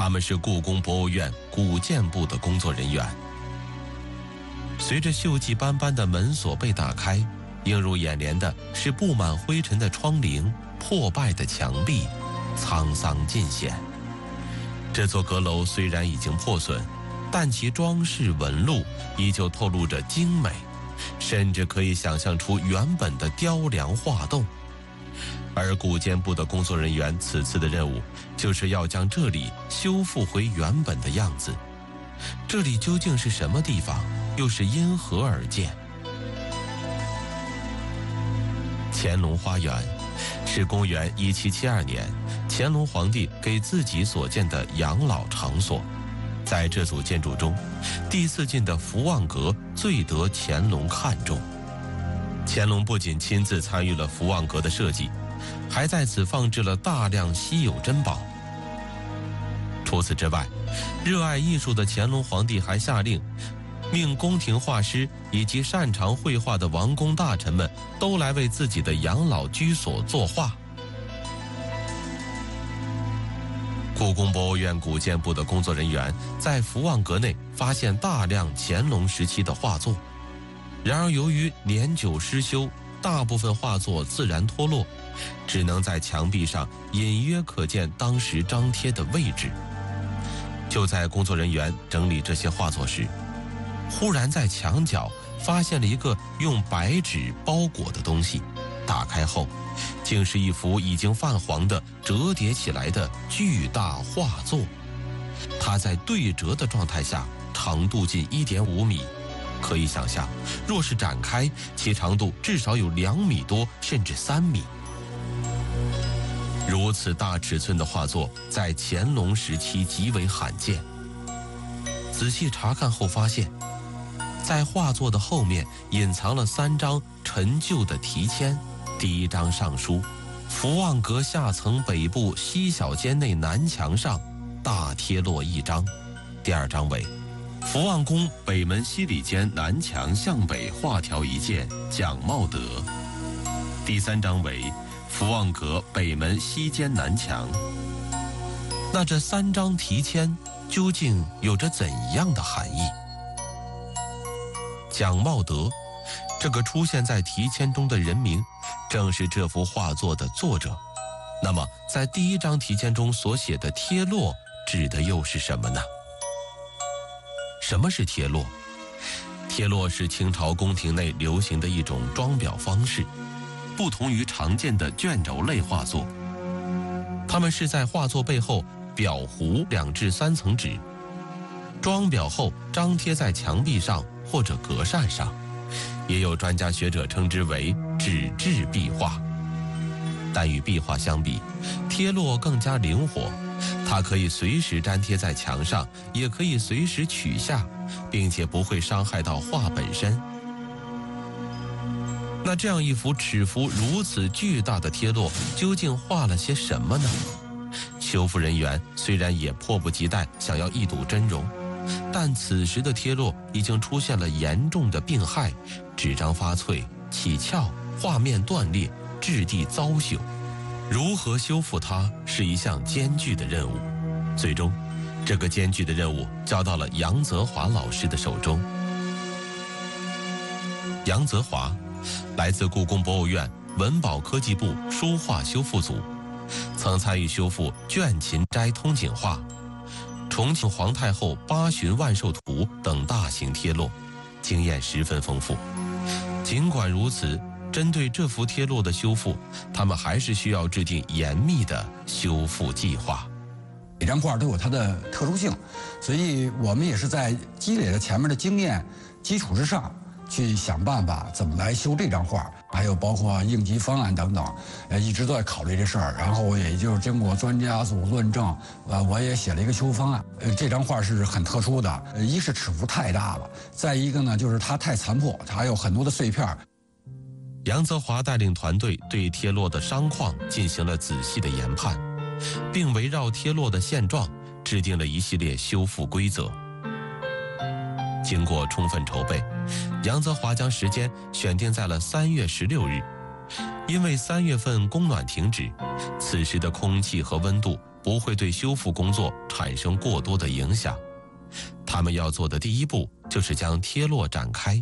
他们是故宫博物院古建部的工作人员。随着锈迹斑斑的门锁被打开，映入眼帘的是布满灰尘的窗棂、破败的墙壁，沧桑尽显。这座阁楼虽然已经破损，但其装饰纹路依旧透露着精美，甚至可以想象出原本的雕梁画栋。而古建部的工作人员此次的任务，就是要将这里修复回原本的样子。这里究竟是什么地方，又是因何而建？乾隆花园是公元1772年乾隆皇帝给自己所建的养老场所。在这组建筑中，第4进的福旺阁最得乾隆看重。乾隆不仅亲自参与了福旺阁的设计，还在此放置了大量稀有珍宝。除此之外，热爱艺术的乾隆皇帝还下令，命宫廷画师以及擅长绘画的王公大臣们都来为自己的养老居所作画。故宫博物院古建部的工作人员在福旺阁内发现大量乾隆时期的画作，然而由于年久失修，大部分画作自然脱落，只能在墙壁上隐约可见当时张贴的位置。就在工作人员整理这些画作时，忽然在墙角发现了一个用白纸包裹的东西，打开后竟是一幅已经泛黄的折叠起来的巨大画作。它在对折的状态下长度近1.5米，可以想象，若是展开，其长度至少有2米多，甚至3米。如此大尺寸的画作在乾隆时期极为罕见。仔细查看后发现，在画作的后面隐藏了3张陈旧的题签。第1张上书：福旺阁下层北部西小间内南墙上大贴落1张。第2张为福旺宫北门西里间南墙向北画条1件，蒋茂德。第3张为福旺阁北门西间南墙。那这3张题签究竟有着怎样的含义？蒋茂德这个出现在题签中的人名，正是这幅画作的作者。那么在第1张题签中所写的贴落指的又是什么呢？什么是贴落？贴落是清朝宫廷内流行的一种装裱方式，不同于常见的卷轴类画作。它们是在画作背后裱糊2至3层纸，装裱后张贴在墙壁上或者格扇上，也有专家学者称之为纸质壁画。但与壁画相比，贴落更加灵活，它可以随时粘贴在墙上，也可以随时取下，并且不会伤害到画本身。那这样一幅尺幅如此巨大的贴落，究竟画了些什么呢？修复人员虽然也迫不及待想要一睹真容，但此时的贴落已经出现了严重的病害，纸张发脆、起翘、画面断裂、质地糟朽。如何修复它是一项艰巨的任务，最终这个艰巨的任务交到了杨泽华老师的手中。杨泽华来自故宫博物院文保科技部书画修复组，曾参与修复卷琴斋通景画、重庆皇太后八旬万寿图等大型贴落，经验十分丰富。尽管如此，针对这幅贴落的修复，他们还是需要制定严密的修复计划。 每张画都有它的特殊性，所以我们也是在积累了前面的经验基础之上，去想办法怎么来修这张画，还有包括应急方案等等，一直都在考虑这事儿。然后也就是经过专家组论证，我也写了一个修复方案。这张画是很特殊的，一是尺幅太大了，再一个呢就是它太残破，它还有很多的碎片。 杨泽华带领团队对贴落的伤况进行了仔细的研判，并围绕贴落的现状制定了一系列修复规则。经过充分筹备，杨泽华将时间选定在了3月16日。因为3月份供暖停止，此时的空气和温度不会对修复工作产生过多的影响。他们要做的第一步就是将贴络展开。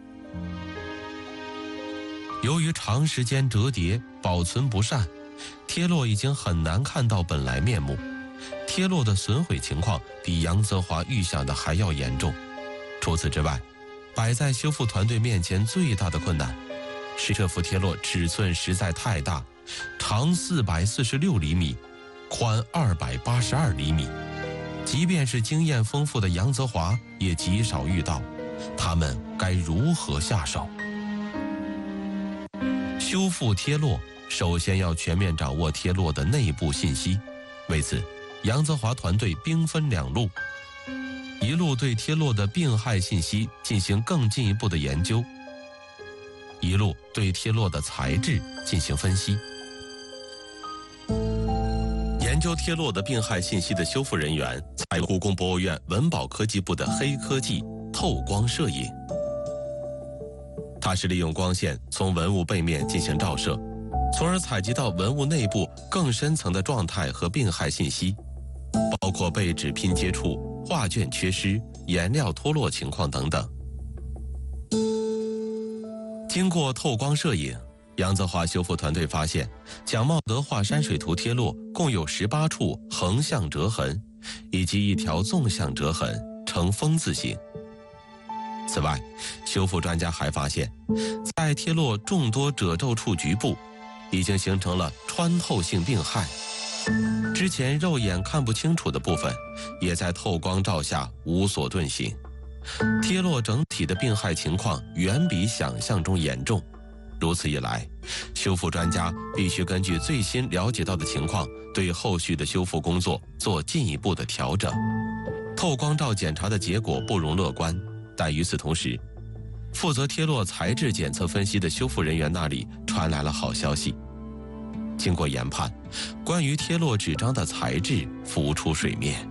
由于长时间折叠保存不善，贴络已经很难看到本来面目。贴络的损毁情况比杨泽华预想的还要严重。除此之外，摆在修复团队面前最大的困难是这幅贴络尺寸实在太大，长446厘米，宽282厘米。即便是经验丰富的杨泽华也极少遇到，他们该如何下手？修复贴络首先要全面掌握贴络的内部信息，为此杨泽华团队兵分两路，一路对贴络的病害信息进行更进一步的研究，一路对贴络的材质进行分析。研究贴络的病害信息的修复人员采用故宫博物院文保科技部的黑科技透光摄影，它是利用光线从文物背面进行照射，从而采集到文物内部更深层的状态和病害信息，包括被纸拼接处、画卷缺失、颜料脱落情况等等。经过透光摄影，杨泽华修复团队发现，蒋茂德画山水图贴络共有18处横向折痕，以及一条纵向折痕，呈风字形。此外，修复专家还发现，在贴络众多褶皱处局部，已经形成了穿透性病害。之前肉眼看不清楚的部分，也在透光照下无所遁形。贴络整体的病害情况远比想象中严重。如此一来，修复专家必须根据最新了解到的情况，对后续的修复工作做进一步的调整。透光照检查的结果不容乐观，但与此同时，负责贴络材质检测分析的修复人员那里传来了好消息。经过研判，关于贴络纸张的材质浮出水面。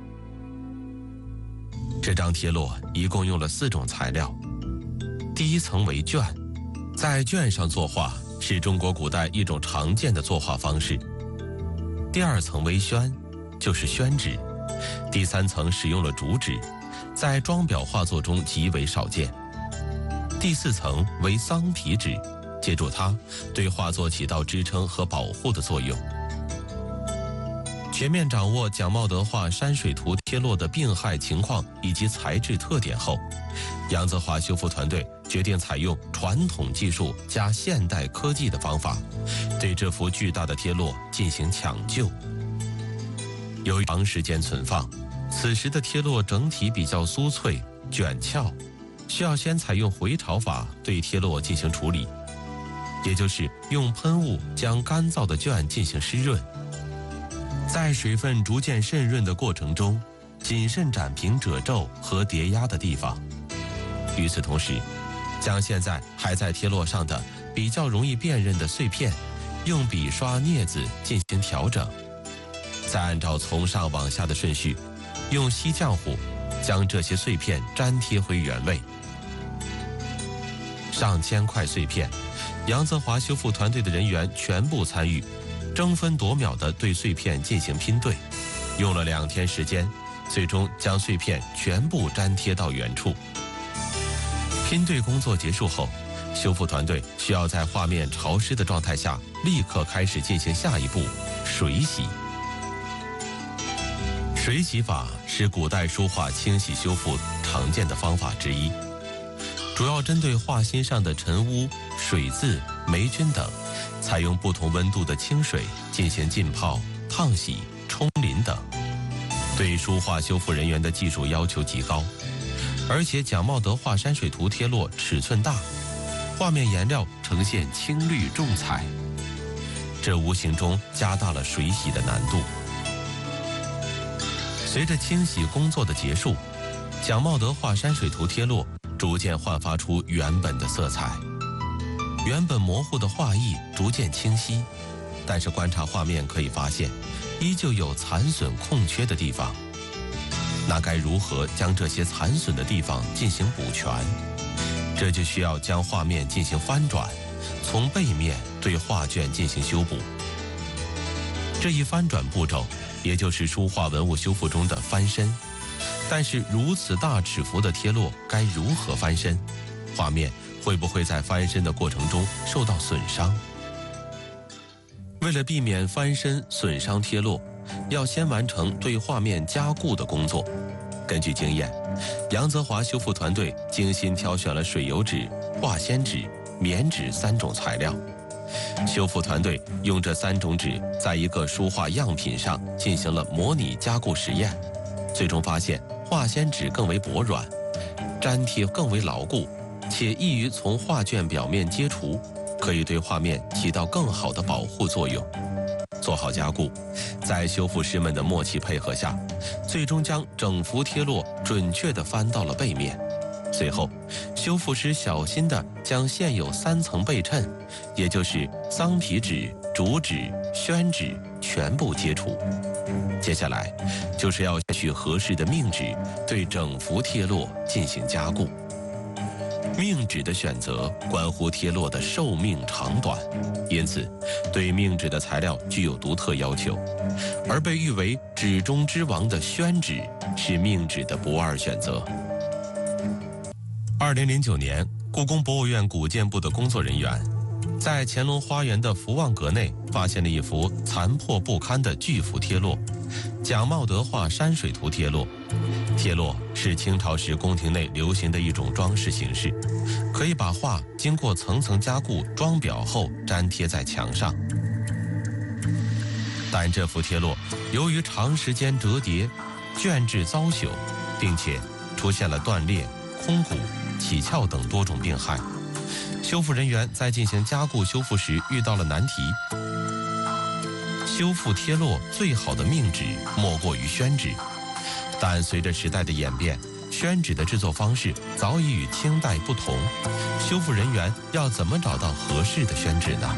这张贴络一共用了4种材料，第一层为绢，在绢上作画是中国古代一种常见的作画方式。第2层为宣，就是宣纸。第3层使用了竹纸，在装裱画作中极为少见。第4层为桑皮纸，借助它对画作起到支撑和保护的作用。全面掌握蒋茂德画山水图贴络的病害情况以及材质特点后，杨泽华修复团队决定采用传统技术加现代科技的方法，对这幅巨大的贴络进行抢救。由于长时间存放，此时的贴络整体比较酥脆卷翘，需要先采用回潮法对贴络进行处理，也就是用喷雾将干燥的绢进行湿润。在水分逐渐渗润的过程中，谨慎展平褶皱和叠压的地方。与此同时，将现在还在贴络上的比较容易辨认的碎片，用笔刷镊子进行调整，再按照从上往下的顺序，用锡浆糊将这些碎片粘贴回原位。上千块碎片，杨泽华修复团队的人员全部参与，争分夺秒地对碎片进行拼对，用了2天时间，最终将碎片全部粘贴到原处。拼对工作结束后，修复团队需要在画面潮湿的状态下，立刻开始进行下一步水洗。水洗法是古代书画清洗修复常见的方法之一，主要针对画心上的尘污、水渍、霉菌等，采用不同温度的清水进行浸泡、烫洗、冲淋等，对书画修复人员的技术要求极高。而且蒋茂德画山水图贴络尺寸大，画面颜料呈现青绿重彩，这无形中加大了水洗的难度。随着清洗工作的结束，蒋茂德画山水图贴络逐渐焕发出原本的色彩，原本模糊的画意逐渐清晰，但是观察画面可以发现，依旧有残损空缺的地方。那该如何将这些残损的地方进行补全？这就需要将画面进行翻转，从背面对画卷进行修补。这一翻转步骤也就是书画文物修复中的翻身。但是如此大尺幅的贴落该如何翻身？画面会不会在翻身的过程中受到损伤？为了避免翻身损伤贴落，要先完成对画面加固的工作。根据经验，杨泽华修复团队精心挑选了水油纸、化纤纸、棉纸3种材料。修复团队用这3种纸在一个书画样品上进行了模拟加固实验，最终发现化纤纸更为薄软，粘贴更为牢固，且易于从画卷表面揭除，可以对画面起到更好的保护作用。做好加固，在修复师们的默契配合下，最终将整幅贴落准确地翻到了背面。随后，修复师小心地将现有3层背衬，也就是桑皮纸、竹纸、宣纸全部揭除。接下来，就是要取合适的命纸，对整幅贴落进行加固。命纸的选择关乎贴落的寿命长短，因此对命纸的材料具有独特要求，而被誉为纸中之王的宣纸是命纸的不二选择。2009年，故宫博物院古建部的工作人员在乾隆花园的福旺阁内发现了一幅残破不堪的巨幅贴落——蒋茂德画山水图贴落。贴落是清朝时宫廷内流行的一种装饰形式，可以把画经过层层加固装裱后粘贴在墙上。但这幅贴落由于长时间折叠、卷质遭朽，并且出现了断裂、空鼓、起翘等多种病害，修复人员在进行加固修复时遇到了难题。修复贴落最好的命纸莫过于宣纸，但随着时代的演变，宣纸的制作方式早已与清代不同，修复人员要怎么找到合适的宣纸呢？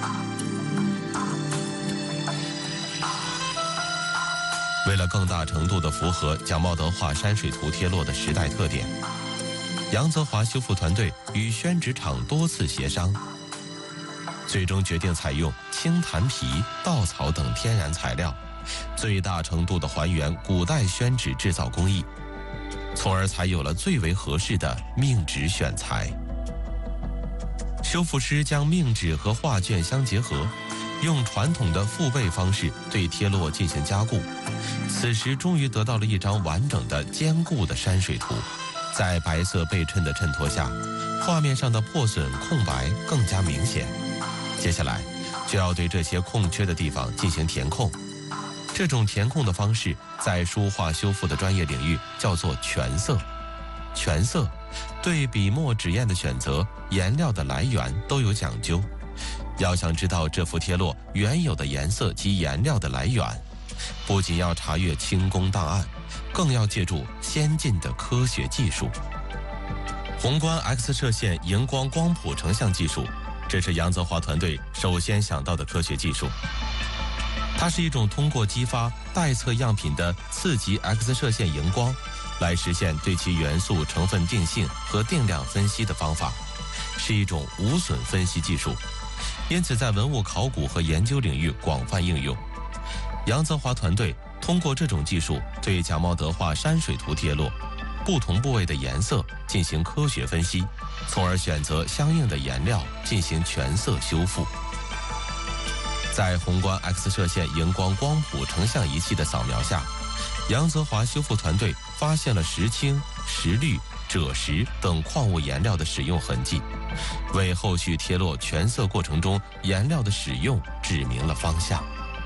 为了更大程度地符合蒋茂德画山水图贴落的时代特点，杨泽华修复团队与宣纸厂多次协商，最终决定采用青檀皮、稻草等天然材料，最大程度地还原古代宣纸制造工艺，从而才有了最为合适的命纸选材。修复师将命纸和画卷相结合，用传统的复背方式对贴落进行加固，此时终于得到了一张完整的坚固的山水图。在白色背衬的衬托下，画面上的破损空白更加明显。接下来就要对这些空缺的地方进行填空，这种填空的方式在书画修复的专业领域叫做全色。全色对笔墨纸砚的选择、颜料的来源都有讲究。要想知道这幅贴落原有的颜色及颜料的来源，不仅要查阅清宫档案，更要借助先进的科学技术。宏观 X 射线荧光光谱成像技术，这是杨泽华团队首先想到的科学技术。它是一种通过激发待测样品的次级 X 射线荧光，来实现对其元素成分定性和定量分析的方法，是一种无损分析技术，因此在文物考古和研究领域广泛应用。杨泽华团队通过这种技术对蒋茂德画山水图贴落不同部位的颜色进行科学分析，从而选择相应的颜料进行全色修复。在宏观 X 射线荧光光谱成像仪器的扫描下，杨泽华修复团队发现了石青、石绿、赭石等矿物颜料的使用痕迹，为后续贴落全色过程中颜料的使用指明了方向。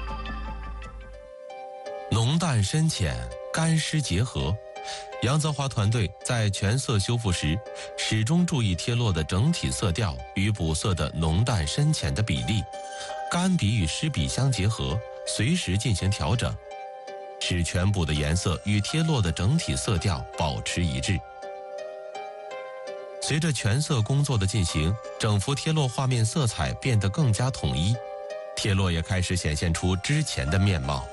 浓淡深浅、干湿结合，杨泽华团队在全色修复时，始终注意贴落的整体色调与补色的浓淡深浅的比例，干笔与湿笔相结合，随时进行调整，使全部的颜色与贴落的整体色调保持一致。随着全色工作的进行，整幅贴落画面色彩变得更加统一，贴落也开始显现出之前的面貌。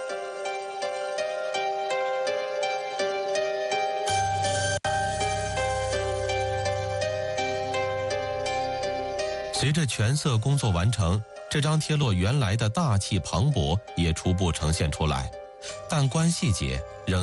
随着全色工作完成，这张贴落原来的大气磅礴也初步呈现出来， 但观细节仍